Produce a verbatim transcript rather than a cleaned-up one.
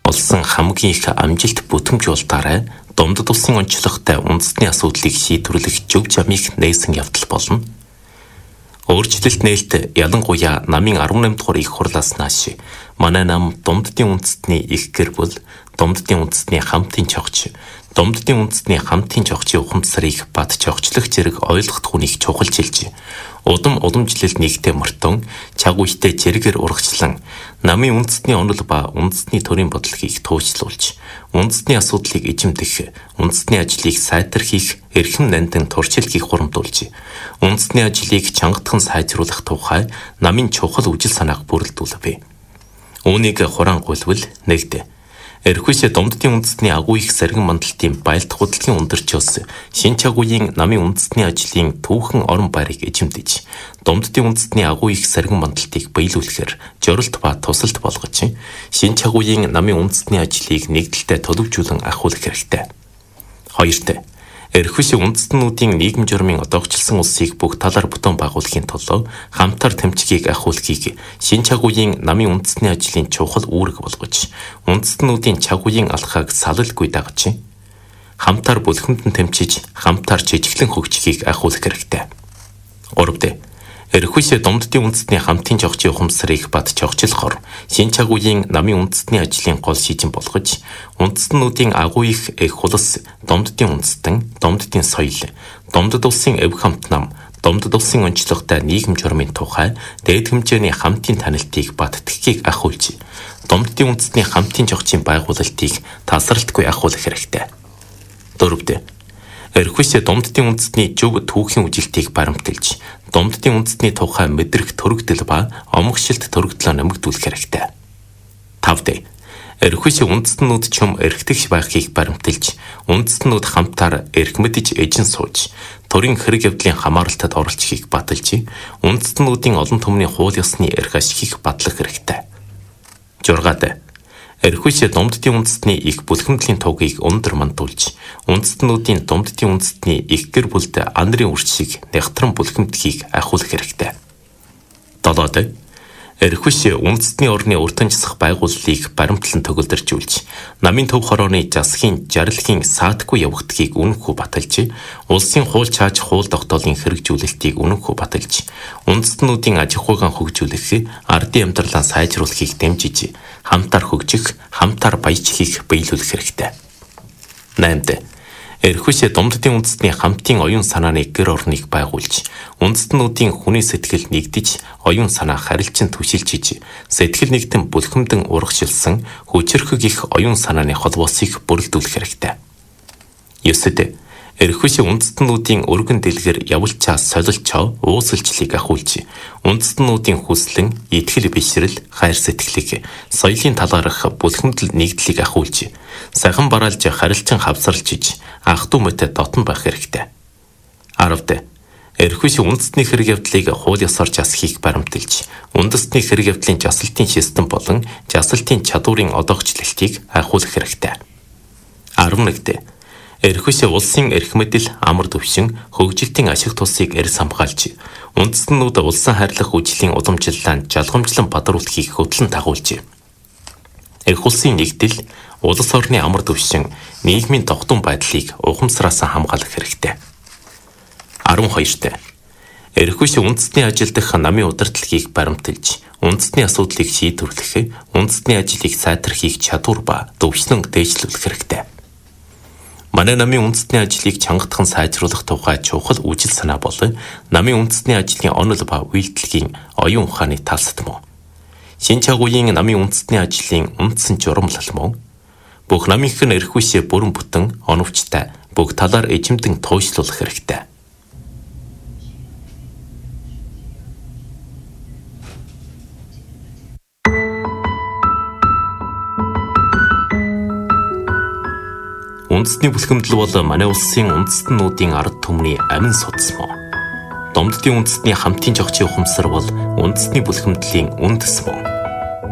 олсон хамгийн их амжилт бүтгэмжүүлэлтаараа Домдод улсын онцлогтой үндэсний асуудлыг шийдвэрлэх зөв замыг нээсэн явдал болно. Өөрчлөлт нээлт ялангуяа намын арван наймд дугаар их хурлаас нааш манай нам Домддын үндэстний их гэр бүл, Домддын үндэстний хамтын чогч, Домддын үндэстний хамтын чогчийн ухамсарыг бат чогчлох зэрэг ойлгох хүнийг чухалчилж, удам удамжлал нэгтэй мөртөн, чаг үетэй зэрэгээр урагчлан, намын үндэстний онол ба үндэстний төрийн бодлогыг туужлуулж, үндэстний асуудлыг эзэмдэх, үндэстний ажлыг сайтархих, эрхэм нандин туршилтыг хурамдуулж, үндэстний ажлыг чангатхан сайжруулах тухай намын чухал үжил санааг бүрэлдүүлвэ. Үүнийг хурангуйлвал нэгдэ. Эрхүйсээ Домддын үндэстний агуу их сэргэн мандалтын байлдах хөдөлгөөний өндөрчөөс шин чагуугийн намын үндэстний ажлын түүхэн орон байрыг эзэмдэж, Домддын үндэстний агуу их сэргэн мандалтыг биелүүлэхээр жорилт ба тусалт болгож, шин чагуугийн намын үндэстний ажлыг нэгдэлтэй төлөвжүүлэн ахиулах хэрэгтэй. Хоёрт, эрхүйсээ үндэстнүүдийн нийгэм журмын одоогчлсон улсыг бүх талаар бүтэн байгуулахын тулд хамтар тэмцгийг ахиулахыг шин чагуугийн намын үндэстний ажлын чухал үүрэг болгож, үндэстнүүдийн чагуугийн алхааг салалгүй дагаж, хамтар бүлхэмдэн тэмцэж, хамтар жижиглэн хөгжихийг ахиулах хэрэгтэй. Гуравт, эрхүйсээ Домддын үндэстний хамтын чогчийн ухамсарыг бат чогчлохоор шин чагуугийн намын үндэстний ажлын гол шийдэн болгож, үндэстнүүдийн агуу их эх хулс, Домддын үндэстэн, Домддын соёл, Домдод улсын эв хамт нам, Домдод улсын онцлогтой нийгэм журмын тухай дээд хэмжээний хамтын танилтыг бат тгхийг ахиулж, Домддын үндэстний хамтын чогчийн байгуулалтыг тасралтгүй ахиулах хэрэгтэй. Дөрөвт, эрхүйсээ Домддын үндэстний зөв түүхийн үжилтийг баримталж, Домддын үндэстний тухай мэдрэх төрөгдөл ба омгшилт төрөгдлөө нэмэгдүүлэх хэрэгтэй. Тавд, эрхүйсээ үндэстнүүд чөм эрхтгч байхыг баримталж, үндэстнүүд хамтаар эрх мэдж эжин сууж, төрийн хэрэг явдлын хамааралтад оролцохыг баталж, үндэстнүүдийн олон түмний хууль ёсны эрх ашигыг батлах хэрэгтэй. Жургаад, эрхүйсээ Домддын үндэстний их бүлхэмдлийн тугийг өндөр мандуулж, үндэстнүүдийн Домддын үндэстний их гэр бүлд ан нарын үрч шиг нягтран бүлхэмдхийг ахиулах хэрэгтэй. Долоод, эрхүйсээ үндэстний орны өртөн засах байгууллыг баримтлан төгөлдөржүүлж, намын төв хорооны засгийн жаргалхийн саатгүй явагдахыг үнэнхүү баталж, улсын хууль чааж хууль тогтоолын хэрэгжүүлэлтийг үнэнхүү баталж, үндэстнүүдийн аж ахуйн хөгжүүлэх, ардын амьдралаа сайжруулахыг дэмжиж, хамтар хөгжих, хамтар баяжлахыг биелүүлэх хэрэгтэй. Наймд, эрхүйсээ Домддын үндэстний хамтын оюун санааны гэр орныг байгуулж, үндэстнүүдийн хүний сэтгэл нэгдэж, оюун санаа харилцан түшилжиж, сэтгэл нэгтэн бүлхэмдэн урагшилсан хүчирхэг их оюун санааны холбоосыг бүрэлдүүлэх хэрэгтэй. Ёсод, эрхүйсээ үндэстнүүдийн өргөн дэлгэр явуулчаа солилчоо уусалчлыг ахиулж, үндэстнүүдийн хүслэн, итгэл бишрэл, хайр сэтгэлийг, соёлын талаарх бүлхэмдэл нэгдлийг ахиулж, сахан бараалж харилцан хавсарлжиж, ах дүү мэт дотн байх хэрэгтэй. Аравд, эрхүйсээ үндэстний хэрэг явдлыг хууль ёсоор жасахыг баримталж, үндэстний хэрэг явдлын жасалтын систем болон жасалтын чадварын одоогчлолтыг ахиулах хэрэгтэй. арван нэгт, эрхүйсээ улсын эрх мэдэл, амар төвшин, хөгжилтийн ашиг тусыг эрс хамгаалж, үндэстнүүд улсын хайрлах үжлийн уламжлалаанд жалгамжлан бадруулахыг хөтлөн дагуулж, эрх улсын нэгдэл, улс орны амар төвшин, нийгмийн тогтун байдлыг ухамсараас хамгаалах хэрэгтэй. арван хоёрт, эрхүйсээ үндэстний ажил дах намын удирдлагыг баримталж, үндэстний асуудлыг шийдвэрлэх, үндэстний ажлыг сайтархих чадвар ба төвшнөн дээшлүүлэх хэрэгтэй. Манай намын үндэстний ажлыг чангатхан сайжруулах тухай чухал үжил санаа бол намын үндэстний ажлын онол ба үйлдэлгийн оюун ухааны талсад мөн. Шин чагуугийн намын үндэстний ажлын үндсэн журамлал мөн. Бүх намынх нь эрхүйсээ бүрэн бүтэн оновчтой бүх талаар эзэмдэн туйшлуулах хэрэгтэй. Үндэстний бүлхэмдэл бол манай улсын үндэстнүүдийн ард түмний амин судас мөн. Домддын үндэстний хамтын жогчийн ухамсар бол үндэстний бүлхэмдлийн үндэс мөн.